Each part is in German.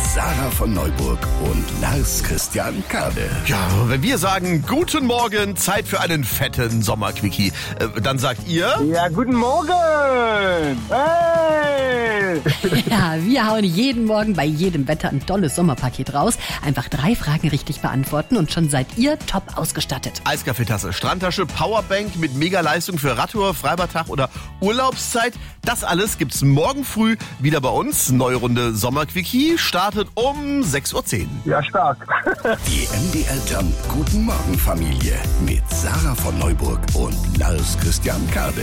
Sarah von Neuburg und Lars Christian Kade. Ja, wenn wir sagen, guten Morgen, Zeit für einen fetten Sommerquickie, dann sagt ihr... Ja, guten Morgen! Hey! Ja, wir hauen jeden Morgen bei jedem Wetter ein tolles Sommerpaket raus. Einfach 3 Fragen richtig beantworten und schon seid ihr top ausgestattet. Eiskaffeetasse, Strandtasche, Powerbank mit Mega-Leistung für Radtour, Freibadtag oder Urlaubszeit. Das alles gibt's morgen früh wieder bei uns. Neue Runde Sommerquickie startet um 6:10 Uhr. Ja, stark. Die MDR Jump Guten Morgen Familie mit Sarah von Neuburg und Lars Christian Kade.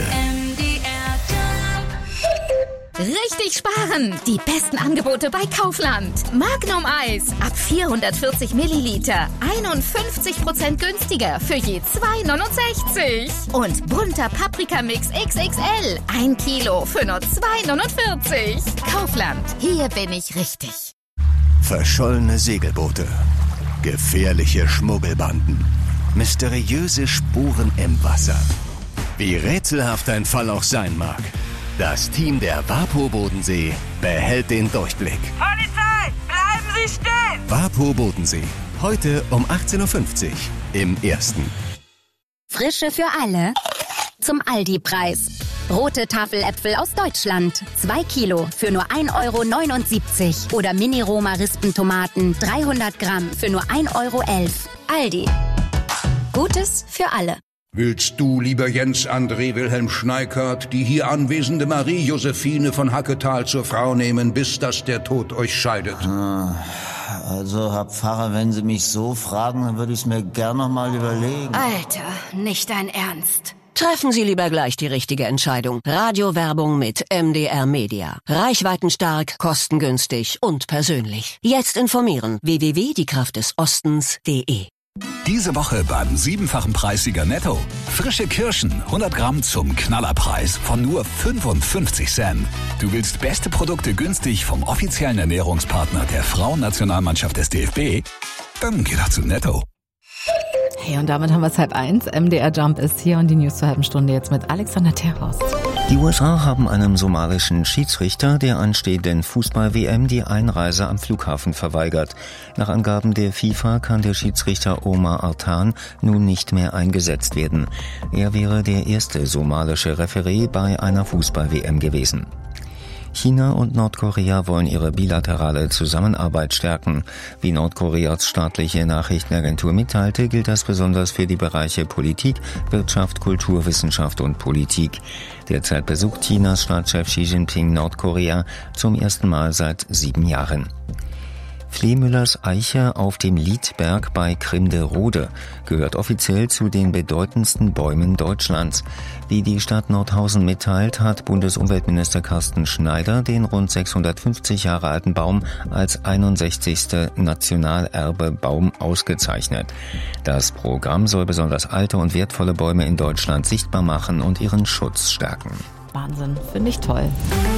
Richtig sparen! Die besten Angebote bei Kaufland. Magnum Eis ab 440 Milliliter. 51% günstiger für je 2,69. Und bunter Paprikamix XXL. 1 Kilo für nur 2,49. Kaufland. Hier bin ich richtig. Verschollene Segelboote, gefährliche Schmuggelbanden, mysteriöse Spuren im Wasser. Wie rätselhaft ein Fall auch sein mag, das Team der WaPo Bodensee behält den Durchblick. Polizei, bleiben Sie stehen! WaPo Bodensee, heute um 18:50 Uhr im Ersten. Frische für alle. Zum Aldi-Preis. Rote Tafeläpfel aus Deutschland. 2 Kilo für nur 1,79 €. Oder Mini-Roma-Rispentomaten 300 Gramm für nur 1,11 €. Aldi. Gutes für alle. Willst du, lieber Jens André Wilhelm Schneikert, die hier anwesende Marie Josephine von Hacketal zur Frau nehmen, bis dass der Tod euch scheidet? Also, Herr Pfarrer, wenn Sie mich so fragen, dann würde ich es mir gern noch mal überlegen. Alter, nicht dein Ernst. Treffen Sie lieber gleich die richtige Entscheidung. Radiowerbung mit MDR Media. Reichweitenstark, kostengünstig und persönlich. Jetzt informieren. www.diekraftdesostens.de. Diese Woche beim 7-fachen Preissieger Netto. Frische Kirschen, 100 Gramm zum Knallerpreis von nur 55 Cent. Du willst beste Produkte günstig vom offiziellen Ernährungspartner der Frauennationalmannschaft des DFB? Dann geh doch zu Netto. Hey, und damit haben wir es 12:30. MDR Jump ist hier und die News zur halben Stunde jetzt mit Alexander Terhaus. Die USA haben einem somalischen Schiedsrichter der anstehenden Fußball-WM die Einreise am Flughafen verweigert. Nach Angaben der FIFA kann der Schiedsrichter Omar Artan nun nicht mehr eingesetzt werden. Er wäre der erste somalische Referee bei einer Fußball-WM gewesen. China und Nordkorea wollen ihre bilaterale Zusammenarbeit stärken. Wie Nordkoreas staatliche Nachrichtenagentur mitteilte, gilt das besonders für die Bereiche Politik, Wirtschaft, Kultur, Wissenschaft und Politik. Derzeit besucht Chinas Staatschef Xi Jinping Nordkorea zum ersten Mal seit 7 Jahren. Flehmüllers Eiche auf dem Liedberg bei Grimderode gehört offiziell zu den bedeutendsten Bäumen Deutschlands. Wie die Stadt Nordhausen mitteilt, hat Bundesumweltminister Carsten Schneider den rund 650 Jahre alten Baum als 61. Nationalerbebaum ausgezeichnet. Das Programm soll besonders alte und wertvolle Bäume in Deutschland sichtbar machen und ihren Schutz stärken. Wahnsinn, finde ich toll.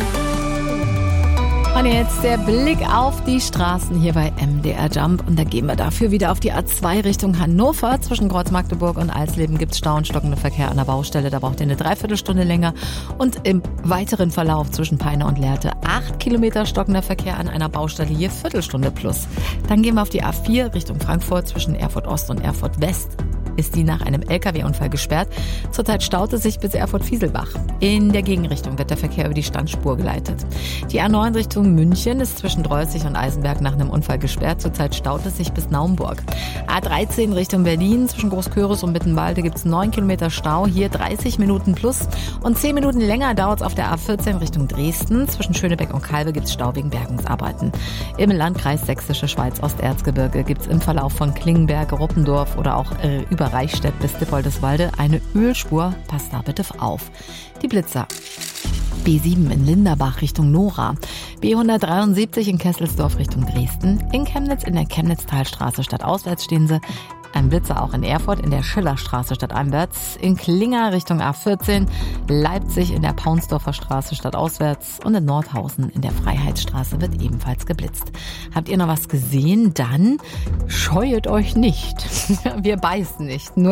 Und jetzt der Blick auf die Straßen hier bei MDR Jump. Und da gehen wir dafür wieder auf die A2 Richtung Hannover. Zwischen Kreuz Magdeburg und Eisleben gibt es Stau und stockenden Verkehr an der Baustelle. Da braucht ihr eine Dreiviertelstunde länger. Und im weiteren Verlauf zwischen Peine und Lehrte 8 Kilometer stockender Verkehr an einer Baustelle, hier Viertelstunde plus. Dann gehen wir auf die A4 Richtung Frankfurt. Zwischen Erfurt Ost und Erfurt West ist die nach einem LKW-Unfall gesperrt. Zurzeit staut es sich bis Erfurt-Fieselbach. In der Gegenrichtung wird der Verkehr über die Standspur geleitet. Die A9 Richtung München ist zwischen Dreußig und Eisenberg nach einem Unfall gesperrt. Zurzeit staut es sich bis Naumburg. A13 Richtung Berlin zwischen Großköris und Mittenwalde gibt es 9 Kilometer Stau. Hier 30 Minuten plus. Und 10 Minuten länger dauert es auf der A14 Richtung Dresden. Zwischen Schönebeck und Kalbe gibt es Stau wegen Bergungsarbeiten. Im Landkreis Sächsische Schweiz Osterzgebirge gibt es im Verlauf von Klingenberg, Ruppendorf oder auch über Reichstätt bis Dippoldeswalde eine Ölspur. Passt da bitte auf. Die Blitzer. B7 in Linderbach Richtung Nora. B173 in Kesselsdorf Richtung Dresden. In Chemnitz in der Chemnitztalstraße stadtauswärts stehen sie. Ein Blitzer auch in Erfurt in der Schillerstraße stadteinwärts. In Klinger Richtung A14. Leipzig in der Paunsdorfer Straße stadtauswärts. Und in Nordhausen in der Freiheitsstraße wird ebenfalls geblitzt. Habt ihr noch was gesehen? Dann scheuet euch nicht. Wir beißen nicht. Nur